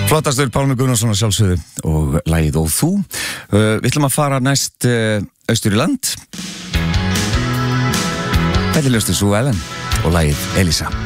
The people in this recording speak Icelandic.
Flottastur Pálmi Gunnarsson að sjálfsögðu og lagið Og þú. Við ætlum að fara næst austur í land. Þetta er Ljóstur Sú Ellen og lagið Elísa.